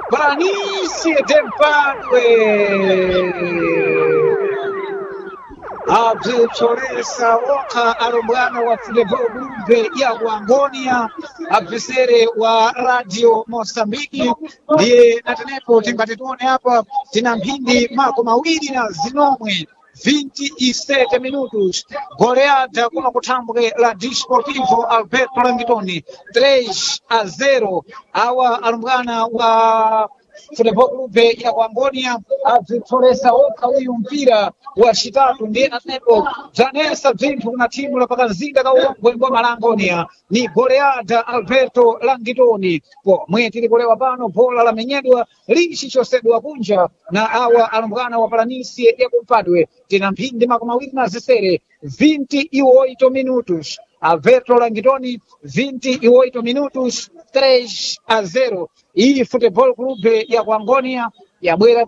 Planície de Padue. Abzitolesa Oka arombwana wa Futebol Clube ya Angonia, abvisere wa Radio Mosambiki ndiye natenepo tingati tuone hapa tina mphindi mako mawiri na zinomwe 27 minutos. Goleada kuno kutambwe la Desportivo Alberto Langitoni 3-0. Awa arumbwana wa Futebol Clube ya Angonia abzitolesa Oka uyu mpira wa chitatu ndiye natenepo zanesa bzinthu kuna timu la pakanzinda ka ulongwe mboma la Angonia ni Goleada Alberto Langitoni. Pomwe tilikolewa pano bola la menyedwa lichichosedwa kunja na awa arumbwana wa Planície ya Kumpadwe tina mphindi makumi mawiri na zisere 28 minutos. Alberto Langitoni 28 minutos 3-0. Iyi Futebol Clube ya Angonia yabwera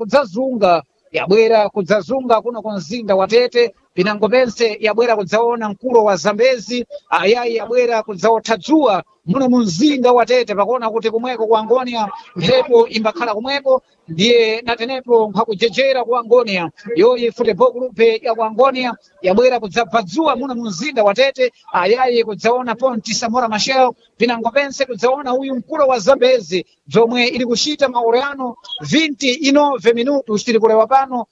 kudzazunga kuno kumzinda wa Tete. Pinango pense yabwera kudzaona mkulo wa Zambezi, ayayi yabwera kudzaothadzua muno mumzinda wa Tete pakuona kuti kumweko ku Angonia mphepo imbakhala kumweko ndiye natenepo nkhakujejera ku Angonia. Yoyi Futebol Clube ya Angonia yabwera kudzabvadzua muno mumzinda wa Tete, ayayi kudzaona Ponte Samora Machel, pinango pense kudzaona uyu mkulo wa Zambezi zomwe ili kuchita maoreano 29 minutos tilikulewa pano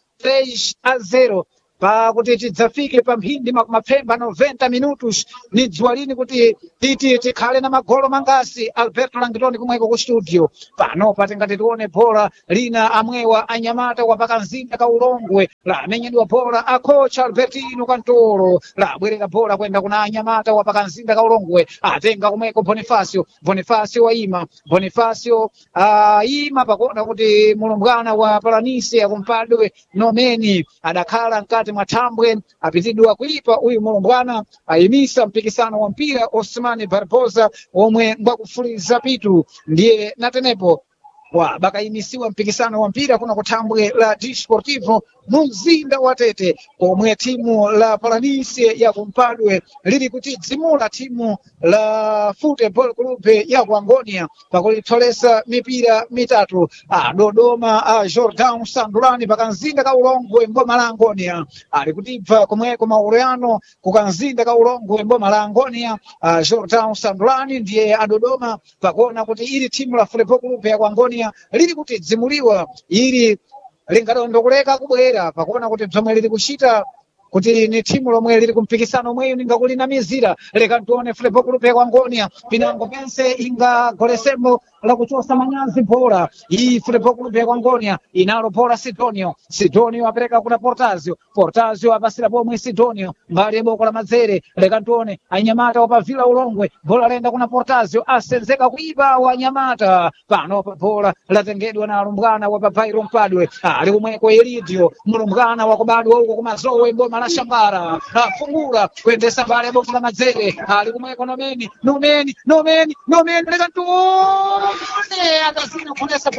3-0. Pakuti tidzafike pa mphindi mapemba 90 minutos ni dzuwa lini kuti tikhale na magolo mangasi. Alberto Langitoni kumweko ku studio pano patingati tione bola lina amwewa anyamata wa pakanzinda ka ulongwe la amenyedwa bola akocha Albertino Cantoro la bwerera bola kwenda kuna anyamata wa pakanzinda ka ulongwe atenga kumweko Bonifacio waima Bonifacio ima pakuona kuti mulumbwana wa Planície ya Kumpadwe Nomeni adakhala mkati mwatambwe apitidwa kuipa uyu mulumbwana ayimisa mpikisano wa mpira Osmani Barbosa omwe ngwakufuliza pitu ndiye natenepo bakayimisiwa mpikisano wa mpira kuna kutambwe la Desportivo mumzinda wa Tete omwe timu la Planície ya Kumpadwe lili kutidzimula timu la Futebol Clube ya Angonia pakulitolesa mipira mitatu. Dodoma Jordão Sandulani pakanzinda ka ulongwe mboma la Angonia ali kutibva kumweko maureano kukanzinda ka ulongwe mboma la Angonia. Jordão Sandulani ndiye adodoma pakuona kuti ili timu la Futebol Clube ya Angonia lili kutidzimuliwa ili lingadondokuleka kubwera pakuona kuti bzomwe lili kuchita kuti ni timu lomwe lili kumpikisano mweyo ningakulinamizira leka ntione Futebol Clube ya Angonia pinango pense ingagolesembo la kuchosa manyazi bola. Iyi Futebol Clube ya Angonia inalo bola Sidonio apereka kuna Portazio apasira pomwe Sidonio mbali ya boko la mazere leka ntione anyamata wapavila ulongwe bola lenda kuna Portazio asenzeka kuiba wa anyamata pano pa bola latengedwa na alumbwana wa Babairo Mpadwe ali kumweko Elidio mulumbwana wa kubadwa huko kumazowe mboma la Shambara afungula kuendesa mbali ya boko la mazere ali kumweko Nomeni leka ntione atazina kupolesa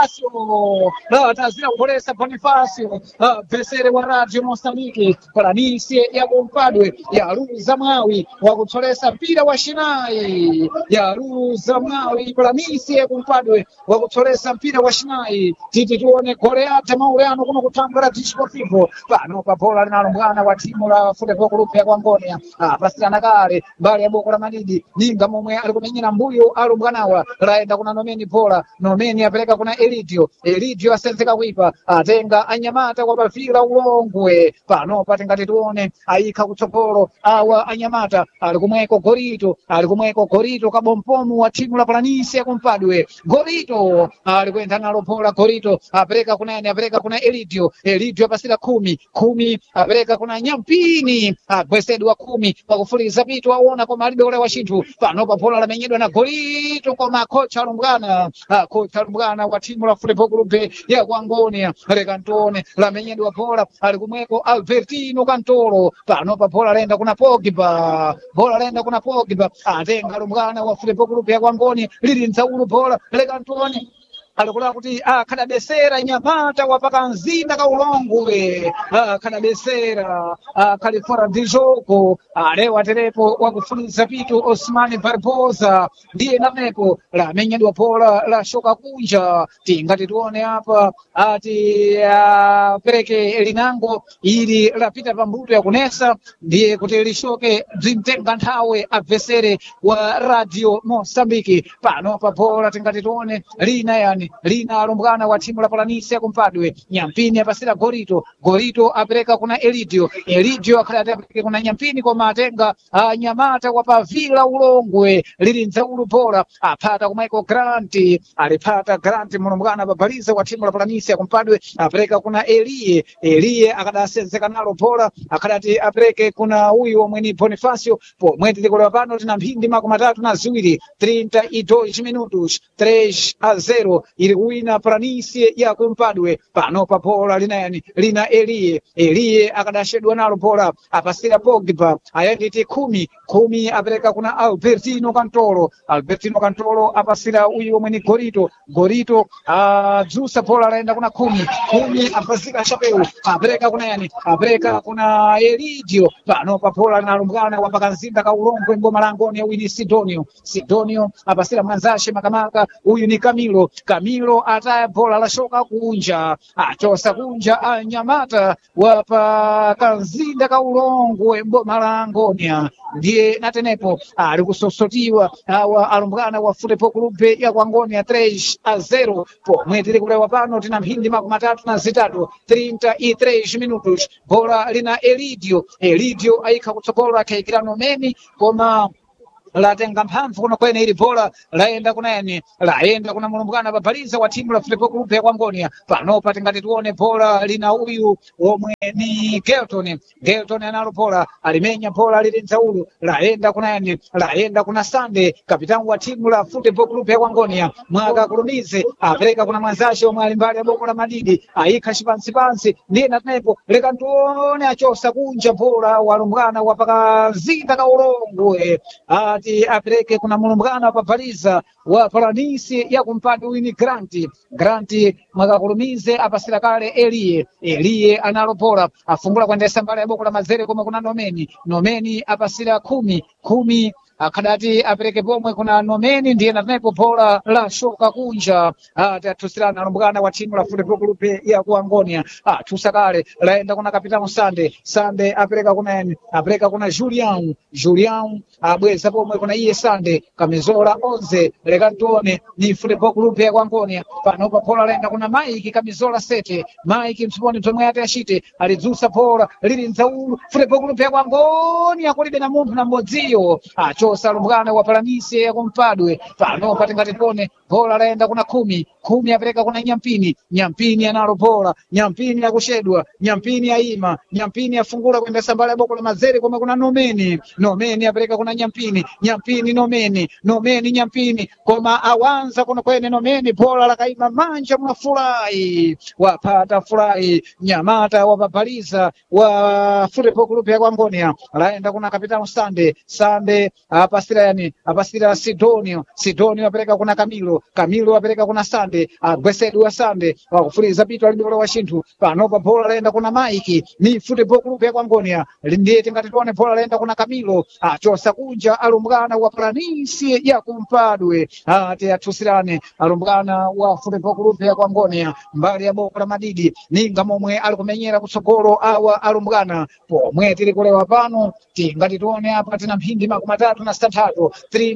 Bonifacio pesere wa Radio Mosambiki Planície ya Kumpadwe yaluza mwawi wa kutolesa mpira wa Shinai yaluza mwawi Planície ya Kumpadwe wa kutolesa mpira wa Shinai. Titi tuone Goleada maureano kuno kutambwa la Desportivo pano pa bola linalombwana wa timu la Futebol Clube ya Angonia pasirana kale mbali ya boko la Manidi ninga momwe ali kumenyera mbuyo alumbwanawa laenda kuna Nomeni apeleka kuna Elidio asenzeka kuipa atenga anyamata kwa pavila ulongwe pano patingati tuone ayikha kutsogolo awa anyamata ali kumweko Gorito kabompomu wa timu la Planície ya Kumpadwe. Gorito ali kwenda nalo bola apeleka kuna Elidio apasira 10 apeleka kuna Nyampini agwesedwa 10 pakufuliza pitu aona kwa malibe ule wa chinthu pano pa bola lamenyedwa na Gorito kwa makocha alumbwana wa timu la Futebol Clube ya Angonia leka ntione lamenyedwa bola ali kumweko Albertino Cantoro pano pa bola lenda kuna Pogba atenga alumbwana wa Futebol Clube ya Angonia lili ntsaulo bola leka ntione alikuwa kuti akadabesera nyamata wapaka mzinda kaulongwe akadabesera kalifora dijoko alewa terepo wakufuliza pitu Osmani Barbosa ndiye nanepo la menyedwa pola la shoka kunja tingati tuone hapa ati pereke linango ili lapita pambuto ya kunesa ndiye kuti lishoke bzimtenga nthawe abvesere wa Radio Mosambiki pano pa pola tingati tuone lina alumbwana wa timu la Palanisi ya kumpadwe Nyampini apasira Gorito apereka kuna Elidio akhalati apereke kuna Nyampini koma atenga nyamata wa pavila ulongwe lili nzaulu pola apata ku Michael Grant alipata Grant mulumbwana babaliza wa timu la Palanisi ya kumpadwe apereka kuna Elie akadasenzeka nalo pola akhalati apereke kuna huyu omweni Bonifacio pomwe tilikolewa pano tina mphindi makumi atatu na ziwiri 32 minutos 3-0 ili kuwina Palanisi ya kumpadwe pano pa pola lina Elie akadashedwa nalo pola apasira Pogba ayanditi 10 apereka kuna Albertino Cantolo apasira uyu omweni Gorito dzusa pola laenda kuna 10 apasira Chapeu apereka kuna Elidio pano pa pola linalumbwana wapaka mzinda kaulongwe ngoma langoni ya wini Sidonio apasira mwanzashe makamaka uyu ni Camilo ataya pola la shoka kunja achosa kunja anyamata wapaka mzinda kaulongwe ngoma langoni ndiye natenepo ali kusosotiwa awa alumbwana wa Futebol Clube ya kwangoni ya 3-0 pomwe tili kulewa pano tina mphindi makumi atatu na zitatu 33 minutos bola lina Elidio ayikha kutsogolo akhayikira nomeni koma latenga mphamvu kuno kwene ili bola laenda kuna mulumbwana babaliza wa timu la Futebol Clube ya Kwangonia panopa tingati tuone bola lina uyu omwe ni Gelton analo bola alimenya bola lili nzaulu laenda kuna Sande kapitani wa timu la Futebol Clube ya Kwangonia mwaka kulumize apereka kuna mwanzashi omwe ali mbali ya boko la Madidi ayikha chipansipansi ndiye natenepo leka tuone achosa kunja bola walumbwana wapaka mzinda kaulongwe ati apereke kuna mulumbwana papaliza wa Palanisi ya kumpadi wini Grant mwakakulumize apasira kale Elie analo pola afungula kuendesa mbali ya boko la Mazere koma kuna Nomeni apasira 10 akadati apereke pomwe kuna Nomeni ndiye natenepo pola la shoka kunja atusirana alumbwana wa timu la Futebol Clube ya Kuangonia tusakale laenda kuna kapitano Sande apereka kuna Julian abweza pomwe kuna iye Sande kamizola 11 lekantone ni Futebol Clube ya Kuangonia panopa pola laenda kuna Mike kamizola 7 Mike msiponi tomwe ate ashite alizusa pola lili nzaulu Futebol Clube ya Kuangonia kulibe na munthu na mmodziyo achosa alumbwana wa Palanisi ya kumpadwe panopa tingati pone pola laenda kuna 10 apereka kuna Nyampini analo pola Nyampini akushedwa Nyampini aima Nyampini afungula kuendesa mbali ya boko la Mazere koma kuna Nomeni apereka kuna Nyampini Nomeni Nyampini koma awanza kuna kwene Nomeni pola lakaima manja mnafurahi wapata furahi nyamata wapapaliza wa Futebol Clube ya Kwangonia laenda kuna kapitano Sande apasira Sidonio apereka kuna Camilo apereka kuna Sande agwesedwa Sande wakufuliza pitu alibolo wa shinthu panopa bola laenda kuna Mike ni Futebol Clube ya Kwangonia ndiye tingati tuone bola laenda kuna Camilo achosa kunja alumbwana wa Palanisi ya kumpadwe ati atusirane alumbwana wa Futebol Clube ya Kwangonia mbali ya boko la Madidi ninga momwe alikumenyera kutsogolo awa alumbwana pomwe tili kulewa pano tingati tuone apa tina mphindi makumi atatu na zitatu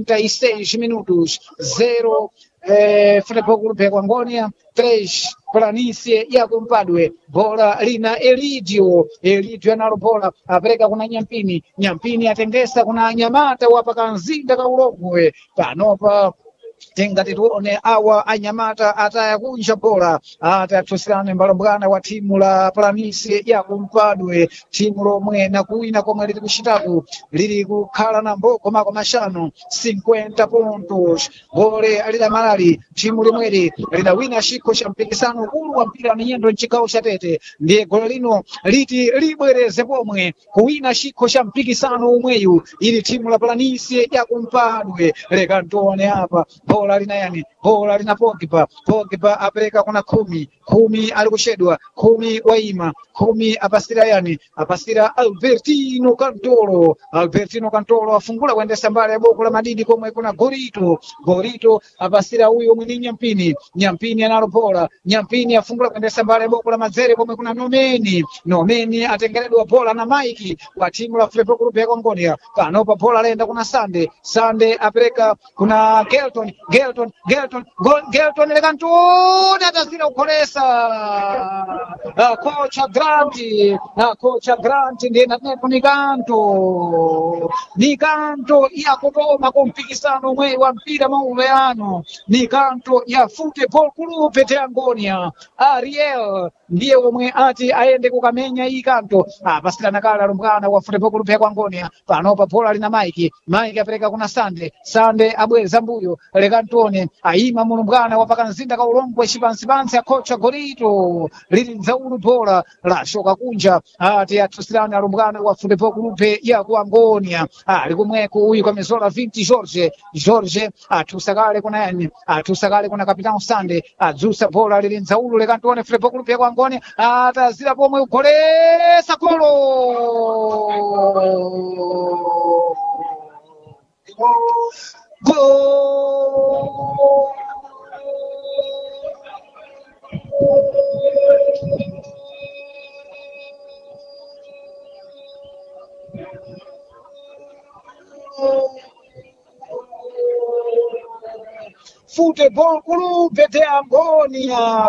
36 minutos 0 Futebol Clube ya Kwangonia 3 Palanisi ya kumpadwe bola lina Elidio analo bola apereka kuna Nyampini atengesa kuna nyamata wapaka mzinda kaulongwe panopa tingati tuone awa anyamata ataya kunja bola atatusirane mbalombwana wa timu la Palanisi ya kumpadwe timu lomwe na kuwina komwe lili kushitaku lili kukhala na mboko mako mashanu 50 pontos gole alida malali timu limweli lidawina chikho cha mpikisano ukulu wa mpira miyendo mchigawo cha Tete ndiye gole lino liti libwereze pomwe kuwina chikho cha mpikisano umweyu ili timu la Palanisi ya kumpadwe leka tuone hapa bola bola lina Pogba apereka kuna kumi alikushedwa, kumi waima, kumi apasira yani, apasira Albertino Cantoro afungula kuendesa mbali ya boko la madidi komwe kuna Gorito apasira huyo mwini Nyampini analo bola, Nyampini afungula kuendesa mbali ya boko la Mazere komwe kuna Nomeni atengeredwa bola na Mike wa timu la Football Club ya Kongonia, panopa bola lenda kuna Sande apereka kuna Gelton Legantone atazira ukolesa kocha Granti ndiye natepo ni kanto ya kutoma kumpikisano mwe wa mpira mauveano, ni kanto ya Football Club ya Angonia. Ariel ndiye omwe ati aende kukamenya hii kanto pasila nakala lumbwana wa Football Club ya Angonia, panopa bola lina Mike apereka kuna Sande abweza mbuyo Legantone aima mulumbwana wapaka nzinda ka ulongwe chipansipansi ya kocha Gorito lili nzaulu bola la shoka kunja ati atusilana lumbwana wa Football Club ya Angonia alikumweko huyu kwa mezola 20 George atusakale kuna kapitano Sande azusa bola lili nzaulu Legantone Football Club ya Angonia atazira pomwe ukolesa golo Football Club ya Angonia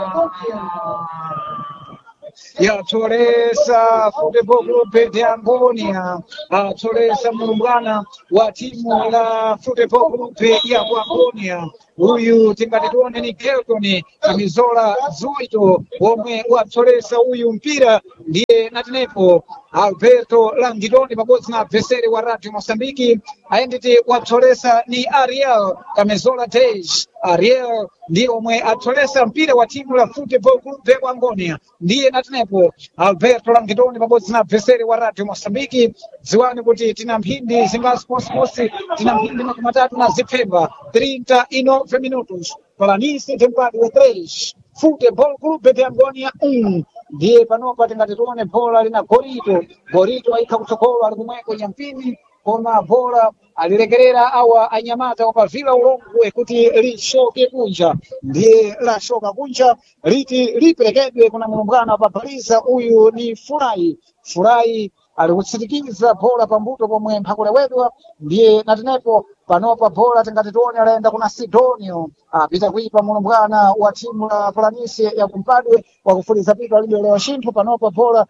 ya Toresa Football Club ya Angonia Toresa mulumbwana wa timu la Football Club ya Angonia. Huyu tingatituone ni Gelton Kamizola Zoito omwe wa Toresa huyu mpira ndiye natinepo Alberto Langidoni pabodzi na adversary wa Radio Mosambiki aendete wa Toresa ni Ariel Kamizola Tej. Ariel ndiye omwe atolesa mpira wa timu la Football Club ya Angonia ndiye natinepo Alberto Langidoni pabodzi na adversary wa Radio Mosambiki. Ziwani kuti tina mphindi zinga sports tina mphindi makumatatu na zipemba 39 minutos Planície tempado 3 Football Club ya Angonia 1 ndiye panopa tingatituone bola lina Gorito aika kutsogolo alikumweko Nyampini koma bola aliregerera awa anyamata wapavila ulongwe kuti lishoke kunja ndiye la shoka kunja liti liperekedwe kuna mulumbwana wapapaliza huyu ni Furai alikutsirikiza bola pambuto pomwe mphakulewedwa ndiye natinepo panopa bola tingatituone alaenda kuna Sidonio apita kuipa mulumbwana wa timu la Planície ya kumpadwe wakufuliza pito alidolewa shinthu panopa bola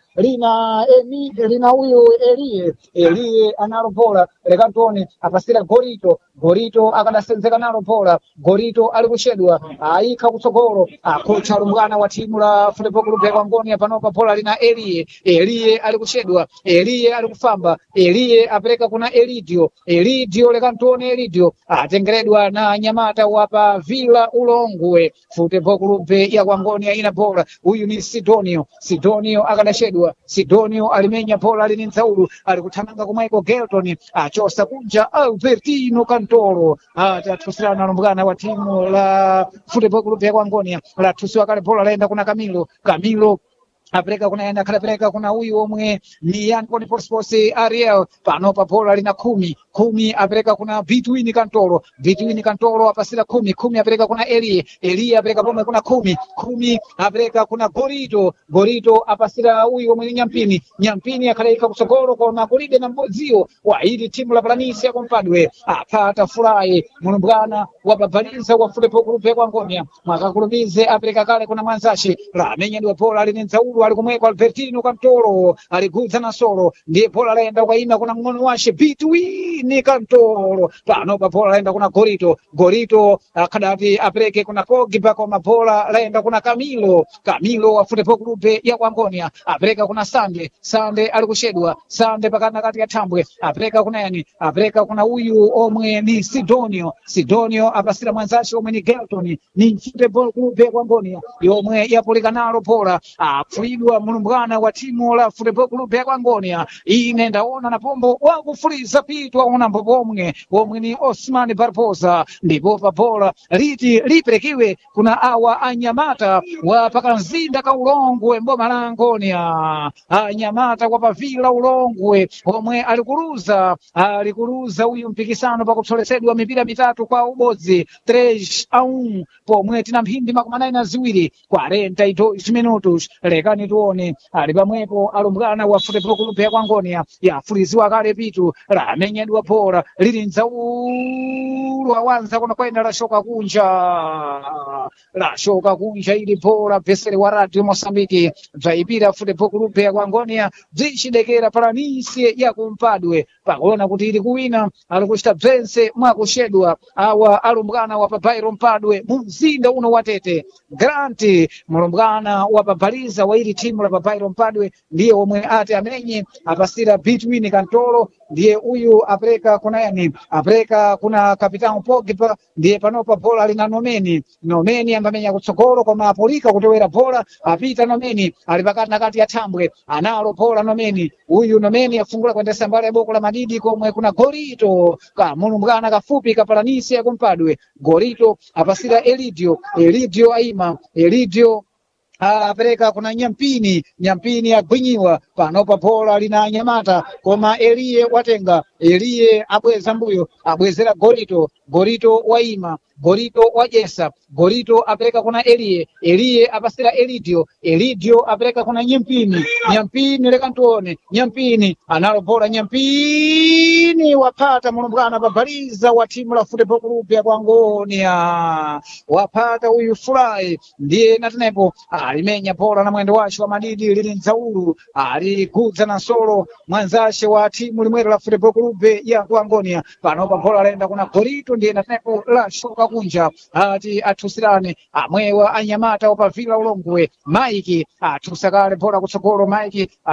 lina huyu Elie analo bola Legantone apasira Gorito akadasenzeka nalo bola Gorito alikushedwa aika kutsogolo kocha lumbwana wa timu la Football Club ya Angonia panopa bola lina Elie alikushedwa Elie alikufamba Elie apereka kuna Elidio Legantone atengeredwa na nyamata wapa vila ulongwe Football Club ya Angonia ina bola huyu ni Sidonio akadashedwa Sidonio alimenya bola lini nzaulu alikuthamanga kumaiko Gelton achosa kunja Albertino Cantoro atatusirana lumbwana wa timu la Football Club ya Angonia la tusiwa kale bola laenda kuna Camilo apereka kunaenda kalapeleka kuna huyu omwe ni Yankoni Sports Ariel panopa bola lina kumi apereka kuna Between Cantoro apasira kumi apereka kuna Elie apereka pomwe kuna kumi apereka kuna Gorito apasira huyu omwe ni Nyampini akalaika kutsogolo kwa makulide na mbodzio wa hili timu la Planície ya kumpadwe apata Furai mulumbwana wapabaliza wa Football Club ya Angonia mwakakulumize apereka kale kuna mwanzashi la menyedwa bola lini nzaulu alikumweko Albertino Cantoro aligudza na solo ndiye bola laenda kwaima kuna mng'ono washe Between Cantoro panopa bola laenda kuna Gorito akadati apereke kuna Pogba kwa bola laenda kuna Camilo wa Football Club ya Angonia apereka kuna Sande alikushedwa Sande pakana kati ya tambwe apereka apereka kuna huyu omwe ni Sidonio apasira mwanzashi omwe ni Gelton ni Football Club ya Angonia yomwe yapulika nalo bola afuidwa mulumbwana wa timu la Football Club ya Angonia ine ndaona na pombo wakufuliza pitwa kudzaona mbopomwe omwe ni Osman Barbosa, ndipo pa bola liti liperekiwe kuna awa anyamata wa pakamzinda ka Ulongwe mboma la Angonia, anyamata wa pavila Ulongwe omwe alikuluza uyu mpikisano pakutsolesedwa mipira mitatu kwa ubodzi 3-1 pomwe tina mphindi makumi anayi na ziwiri 42 minutos. Lekani tuone ali pamwepo alumbwana wa Futebol Clube ya Angonia yafuliziwa kale pitu lamenyedwa bola lili nzaulu awanza kuna kwenda lashoka kunja ili bola vesere wa Radio Mosambiki bzaipira Futebol Clube ya Angonia bzichidekera paranisi ya kumpadwe pakuona kuti ili kuwina alikuchita bzense mwakushedwa awa alumbwana wa pabairo mpadwe mumzinda uno watete. Granti mulumbwana wa pabaliza wa ili timu la pabairo mpadwe ndiye omwe ati amenye apasira between Kantolo, ndiye uyu apreka kuna yani apreka kuna kapitano Pogba, ndiye panopa bola lina Nomeni ambamenya kutsogolo koma apolika kutewera bola apita Nomeni ali pakati na kati ya thambwe analo bola Nomeni afungula kwendesa mbali ya boko la Madidi komwe kuna Gorito ka mulumbwana kafupi kapalanisi ya kumpadwe. Gorito apasira Elidio aima apereka kuna Nyampini agwinyiwa panopa bola lina anyamata koma Eliye watenga abweza mbuyo abwezera Gorito waima Gorito wajesa Gorito apeleka kuna Eliye apasira Elidio apeleka kuna Nyampini leka ntuone Nyampini analo bola Nyampini wapata mulumbwana babaliza wa timu la Futebol Clube ya Angonia wapata uyu Fulai ndiye natenepo alimenya bola na mwendo washe wa Madidi lili nzaulu aligudza na solo mwanzashe wa timu limwero la Futebol Clube ya Angonia panopa bola lenda kuna Gorito ndiye natenepo la shoka kunja ati atusirane amwewa anyamata opavila Ulongwe Mike atusakale bola kutsogolo Mike